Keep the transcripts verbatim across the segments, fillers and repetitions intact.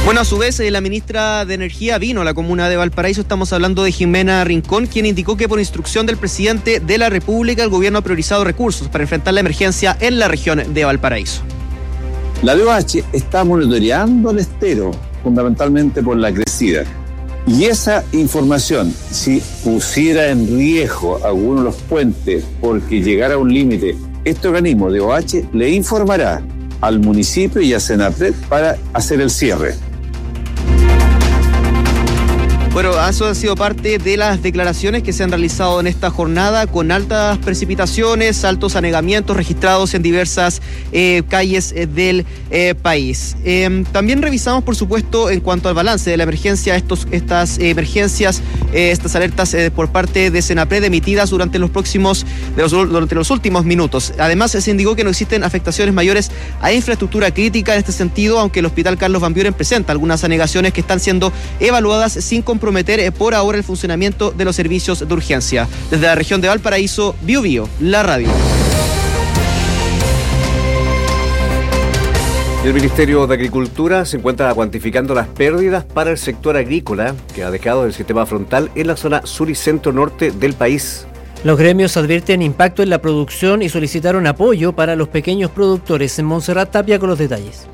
Bueno, a su vez, la ministra de Energía vino a la comuna de Valparaíso. Estamos hablando de Jimena Rincón, quien indicó que por instrucción del presidente de la República, el gobierno ha priorizado recursos para enfrentar la emergencia en la región de Valparaíso. La D O H está monitoreando el estero, fundamentalmente por la crecida. Y esa información, si pusiera en riesgo alguno de los puentes porque llegara a un límite, este organismo D O H le informará al municipio y a Senapred para hacer el cierre. Bueno, eso ha sido parte de las declaraciones que se han realizado en esta jornada, con altas precipitaciones, altos anegamientos registrados en diversas eh, calles eh, del eh, país. Eh, también revisamos, por supuesto, en cuanto al balance de la emergencia, estos, estas eh, emergencias, eh, estas alertas eh, por parte de Senapred emitidas durante los próximos, de los, durante los últimos minutos. Además, se indicó que no existen afectaciones mayores a infraestructura crítica en este sentido, aunque el Hospital Carlos Van Buren presenta algunas anegaciones que están siendo evaluadas sin comprometer comprometer por ahora el funcionamiento de los servicios de urgencia. Desde la región de Valparaíso, Bio Bio, la radio. El Ministerio de Agricultura se encuentra cuantificando las pérdidas para el sector agrícola que ha dejado el sistema frontal en la zona sur y centro norte del país. Los gremios advierten impacto en la producción y solicitaron apoyo para los pequeños productores. En Montserrat Tapia con los detalles.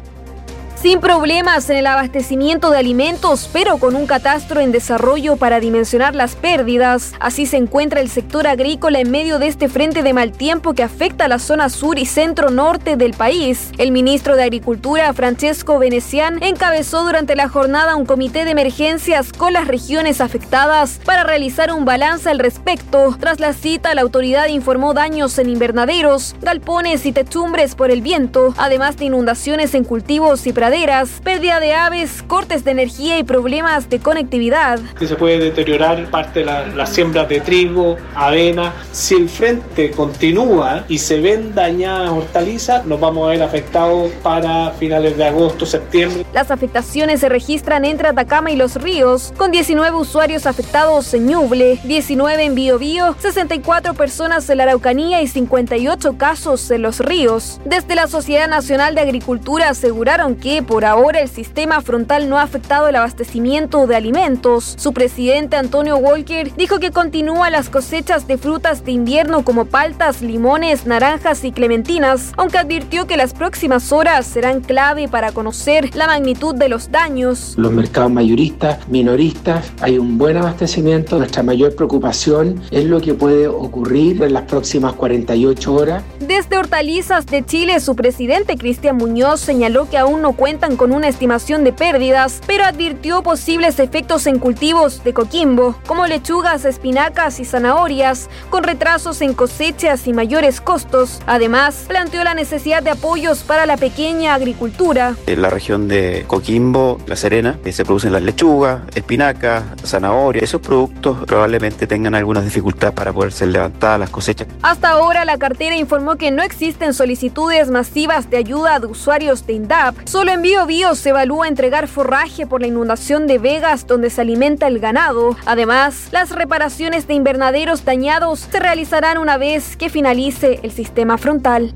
Sin problemas en el abastecimiento de alimentos, pero con un catastro en desarrollo para dimensionar las pérdidas. Así se encuentra el sector agrícola en medio de este frente de mal tiempo que afecta a la zona sur y centro norte del país. El ministro de Agricultura, Francesco Venecián, encabezó durante la jornada un comité de emergencias con las regiones afectadas para realizar un balance al respecto. Tras la cita, la autoridad informó daños en invernaderos, galpones y techumbres por el viento, además de inundaciones en cultivos y praderas, pérdida de aves, cortes de energía y problemas de conectividad. Se puede deteriorar parte de la, las siembras de trigo, avena. Si el frente continúa y se ven dañadas hortalizas, nos vamos a ver afectados para finales de agosto, septiembre. Las afectaciones se registran entre Atacama y Los Ríos, con diecinueve usuarios afectados en Ñuble, diecinueve en Biobío, sesenta y cuatro personas en la Araucanía y cincuenta y ocho casos en Los Ríos. Desde la Sociedad Nacional de Agricultura aseguraron que por ahora el sistema frontal no ha afectado el abastecimiento de alimentos. Su presidente, Antonio Walker, dijo que continúan las cosechas de frutas de invierno como paltas, limones, naranjas y clementinas, aunque advirtió que las próximas horas serán clave para conocer la magnitud de los daños. Los mercados mayoristas, minoristas, hay un buen abastecimiento. Nuestra mayor preocupación es lo que puede ocurrir en las próximas cuarenta y ocho horas. Desde Hortalizas de Chile, su presidente, Cristian Muñoz, señaló que aún no cuentan con una estimación de pérdidas, pero advirtió posibles efectos en cultivos de Coquimbo, como lechugas, espinacas y zanahorias, con retrasos en cosechas y mayores costos. Además, planteó la necesidad de apoyos para la pequeña agricultura. En la región de Coquimbo, La Serena, se producen las lechugas, espinacas, zanahorias. Esos productos probablemente tengan algunas dificultades para poder ser levantadas las cosechas. Hasta ahora, la cartera informó que no existen solicitudes masivas de ayuda de usuarios de INDAP. Solo en Bio Bio se evalúa entregar forraje por la inundación de vegas donde se alimenta el ganado. Además, las reparaciones de invernaderos dañados se realizarán una vez que finalice el sistema frontal.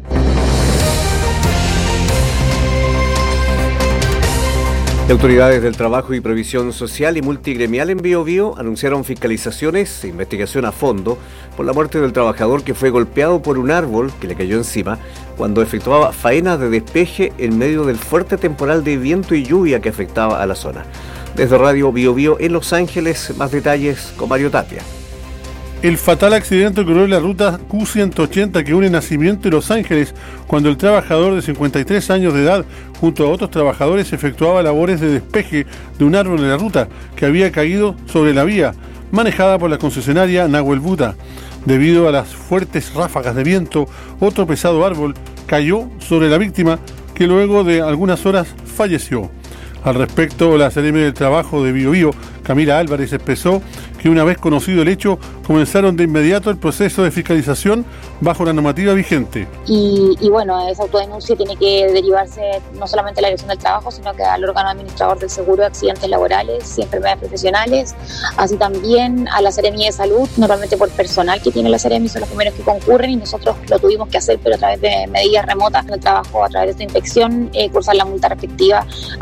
Autoridades del Trabajo y Previsión Social y Multigremial en Bio Bio anunciaron fiscalizaciones e investigación a fondo por la muerte del trabajador que fue golpeado por un árbol que le cayó encima cuando efectuaba faenas de despeje en medio del fuerte temporal de viento y lluvia que afectaba a la zona. Desde Radio Bio Bio en Los Ángeles, más detalles con Mario Tapia. El fatal accidente ocurrió en la ruta Q ciento ochenta que une Nacimiento y Los Ángeles, cuando el trabajador de cincuenta y tres años de edad, junto a otros trabajadores, efectuaba labores de despeje de un árbol en la ruta que había caído sobre la vía, manejada por la concesionaria Nahuel Buta. Debido a las fuertes ráfagas de viento, otro pesado árbol cayó sobre la víctima, que luego de algunas horas falleció. Al respecto, la Seremi del Trabajo de Bio Bio, Camila Álvarez, expresó que una vez conocido el hecho, comenzaron de inmediato el proceso de fiscalización bajo la normativa vigente. Y, y bueno, esa autodenuncia tiene que derivarse no solamente a la Dirección del Trabajo, sino que al órgano administrador del seguro de accidentes laborales y enfermedades profesionales, así también a la Seremi de Salud, normalmente por personal que tiene la Seremi, son los primeros que concurren y nosotros lo tuvimos que hacer, pero a través de medidas remotas del trabajo, a través de esta inspección, eh, cursar la multa respectiva